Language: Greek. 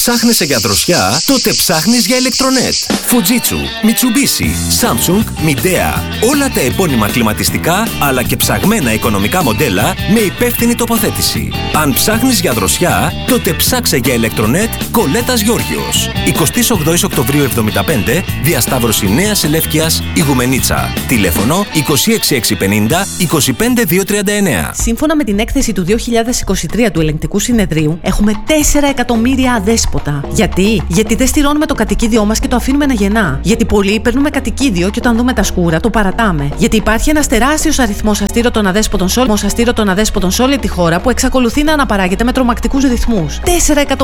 Ψάχνεσαι για δροσιά, τότε ψάχνεις για ηλεκτρονέτ. Fujitsu, Mitsubishi, Samsung, Midea. Όλα τα επώνυμα κλιματιστικά, αλλά και ψαγμένα οικονομικά μοντέλα με υπεύθυνη τοποθέτηση. Αν ψάχνεις για δροσιά, τότε ψάξε για ηλεκτρονέτ Κολέτας Γιώργιος. 28 Οκτωβρίου 75, διασταύρωση Νέας Ελεύκειας, Ιγουμενίτσα. Τηλέφωνο 26650 25239. Σύμφωνα με την έκθεση του 2023 του Ελεγκτικού Συνεδρίου, έχουμε 4 εκατομμύρια αδέσποτα. Γιατί δεν στηρώνουμε το κατοικίδιό μας και το αφήνουμε να γεννά. Γιατί πολλοί παίρνουμε κατοικίδιο και όταν δούμε τα σκούρα το παρατάμε. Γιατί υπάρχει ένας τεράστιος αριθμός αστήρωτων αδέσποτων σε όλη τη χώρα που εξακολουθεί να αναπαράγεται με τρομακτικούς ρυθμούς. 4 εκατομμύρια